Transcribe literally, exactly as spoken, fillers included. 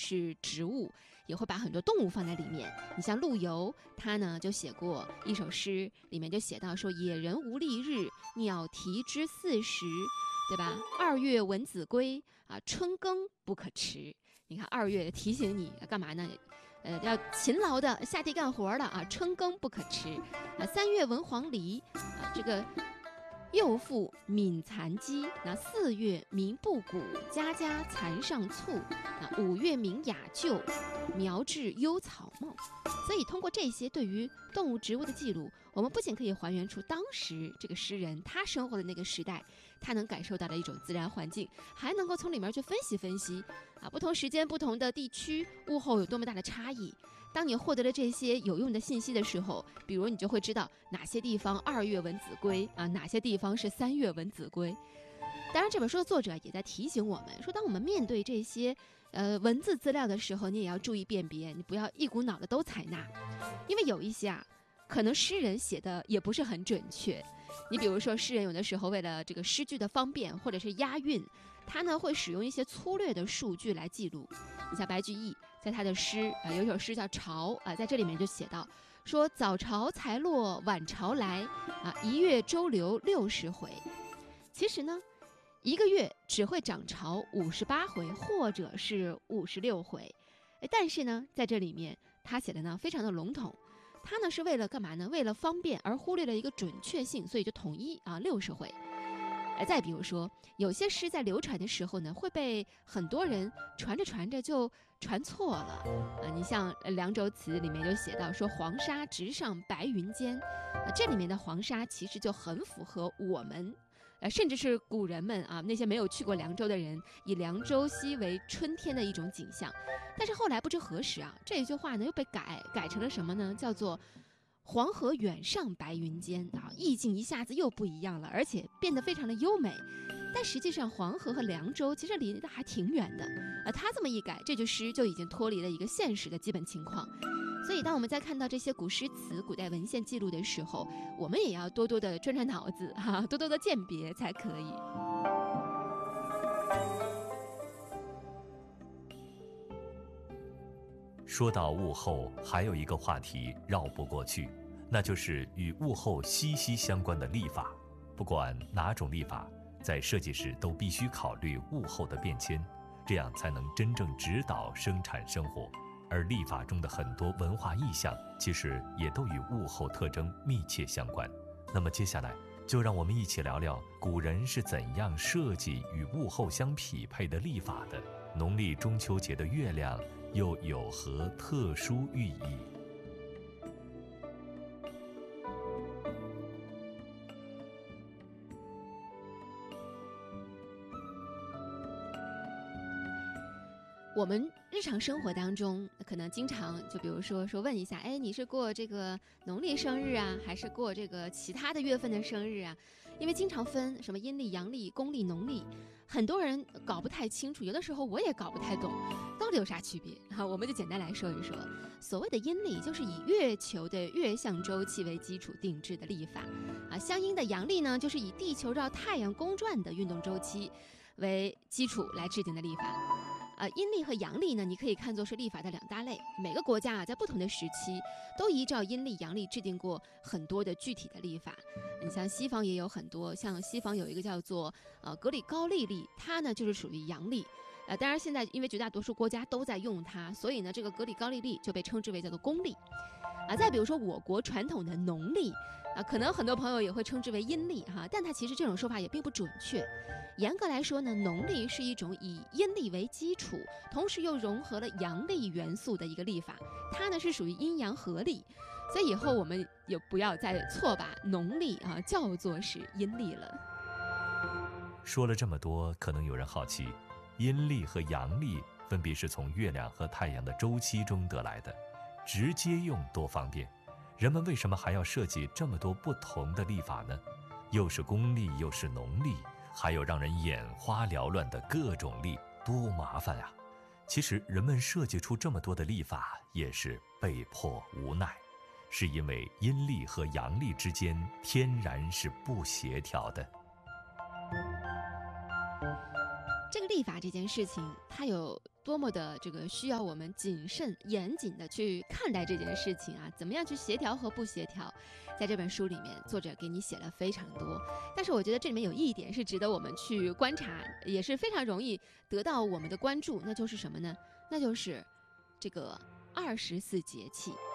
是植物，也会把很多动物放在里面。你像陆游，他呢就写过一首诗，里面就写到说：野人无丽日，鸟啼之四时，对吧？二月闻子归啊，春耕不可迟。你看二月提醒你干嘛呢？呃，要勤劳的下地干活的啊，春耕不可迟啊。三月闻黄鹂啊，这个幼妇敏蚕鸡。那四月鸣不谷，家家蚕上簇。啊，五月鸣雅臼，苗至幽草茂。所以通过这些对于动物植物的记录，我们不仅可以还原出当时这个诗人他生活的那个时代他能感受到的一种自然环境，还能够从里面去分析分析啊，不同时间不同的地区物候有多么大的差异。当你获得了这些有用的信息的时候，比如你就会知道哪些地方二月闻子归啊，哪些地方是三月闻子归。当然这本书的作者也在提醒我们说，当我们面对这些呃文字资料的时候，你也要注意辨别，你不要一股脑的都采纳，因为有一些啊可能诗人写的也不是很准确。你比如说诗人有的时候为了这个诗句的方便或者是押韵，他呢会使用一些粗略的数据来记录。你像白居易在他的诗啊、呃、有一首诗叫潮啊、呃，在这里面就写到说：早朝才落晚朝来啊，一月周流六十回。其实呢一个月只会涨潮五十八回，或者是五十六回，但是呢，在这里面他写的呢非常的笼统，他呢是为了干嘛呢？为了方便而忽略了一个准确性，所以就统一啊六十回。再比如说，有些诗在流传的时候呢，会被很多人传着传着就传错了啊。你像《凉州词》里面就写到说：黄沙直上白云间，啊，这里面的黄沙其实就很符合我们。呃，甚至是古人们啊，那些没有去过凉州的人，以凉州西为春天的一种景象。但是后来不知何时啊，这一句话呢又被改改成了什么呢？叫做黄河远上白云间啊，意境一下子又不一样了，而且变得非常的优美。但实际上黄河和凉州其实离得还挺远的，而他这么一改，这句诗就已经脱离了一个现实的基本情况。所以当我们在看到这些古诗词、古代文献记录的时候，我们也要多多的转转脑子哈、啊，多多的鉴别才可以。 说到物候，还有一个话题绕不过去，那就是与物候息息相关的历法。不管哪种历法，在设计时都必须考虑物候的变迁，这样才能真正指导生产生活。而历法中的很多文化意象，其实也都与物候特征密切相关。那么接下来，就让我们一起聊聊古人是怎样设计与物候相匹配的历法的。农历中秋节的月亮又有何特殊寓意？ 我们日常生活当中可能经常就比如说说问一下，哎，你是过这个农历生日啊，还是过这个其他的月份的生日啊？因为经常分什么阴历、阳历、公历、农历，很多人搞不太清楚，有的时候我也搞不太懂到底有啥区别啊。我们就简单来说一说，所谓的阴历就是以月球的月相周期为基础定制的历法啊，相应的阳历呢就是以地球绕太阳公转的运动周期为基础来制定的历法。呃，阴历和阳历呢，你可以看作是历法的两大类。每个国家啊，在不同的时期，都依照阴历、阳历制定过很多的具体的历法。你像西方也有很多，像西方有一个叫做呃格里高利历，它呢就是属于阳历。呃，当然现在因为绝大多数国家都在用它，所以呢，这个格里高利历就被称之为叫做公历。啊，再比如说我国传统的农历啊，可能很多朋友也会称之为阴历哈，但它其实这种说法也并不准确。严格来说呢，农历是一种以阴历为基础，同时又融合了阳历元素的一个历法，它呢是属于阴阳合历，所以以后我们也不要再错把农历啊叫做是阴历了。 说了这么多，可能有人好奇，阴历和阳历分别是从月亮和太阳的周期中得来的，直接用多方便，人们为什么还要设计这么多不同的历法呢？又是公历又是农历，还有让人眼花缭乱的各种历，多麻烦啊！其实人们设计出这么多的历法也是被迫无奈，是因为阴历和阳历之间天然是不协调的。 这个历立法这件事情，它有多么的这个需要我们谨慎严谨的去看待这件事情啊，怎么样去协调和不协调，在这本书里面作者给你写了非常多。但是我觉得这里面有一点是值得我们去观察，也是非常容易得到我们的关注，那就是什么呢？那就是这个二十四节气。